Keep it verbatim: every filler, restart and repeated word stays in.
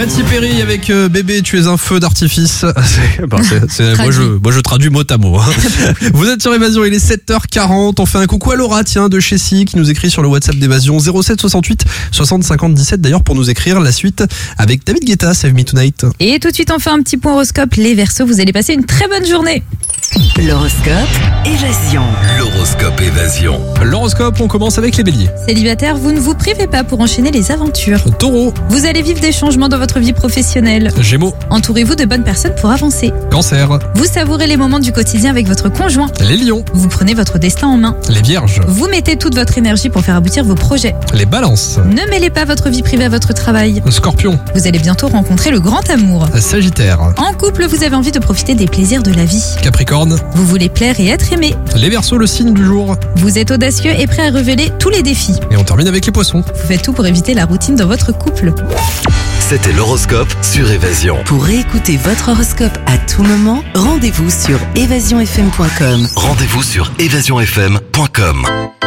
Katy Perry avec euh, Bébé, tu es un feu d'artifice. C'est, bah, c'est, c'est, moi, je, moi je traduis mot à mot. Hein. Vous êtes sur Évasion, il est sept heures quarante. On fait un coucou à Laura, tiens, de chez Si, qui nous écrit sur le WhatsApp d'Évasion zéro sept soixante-huit soixante cinquante dix-sept. D'ailleurs, pour nous écrire la suite avec David Guetta, Save Me Tonight. Et tout de suite, on fait un petit point horoscope. Les Verseaux, vous allez passer une très bonne journée. L'horoscope Évasion. L'horoscope Évasion. L'horoscope, on commence avec les béliers. Célibataire, vous ne vous privez pas pour enchaîner les aventures. Taureau, Vous allez vivre des changements dans votre vie professionnelle. Gémeaux, Entourez-vous de bonnes personnes pour avancer. Cancer, Vous savourez les moments du quotidien avec votre conjoint. les lions, Vous prenez votre destin en main. les vierges, Vous mettez toute votre énergie pour faire aboutir vos projets. les balances, Ne mêlez pas votre vie privée à votre travail. scorpion, Vous allez bientôt rencontrer le grand amour. sagittaire, En couple, vous avez envie de profiter des plaisirs de la vie. capricorne, Vous voulez plaire et être aimé. les verseaux, le signe du jour. Vous êtes audacieux et prêt à relever tous les défis. Et on termine avec les poissons. Vous faites tout pour éviter la routine dans votre couple. C'était l'horoscope sur Évasion. Pour réécouter votre horoscope à tout moment, rendez-vous sur évasion f m point com. Rendez-vous sur évasion f m point com.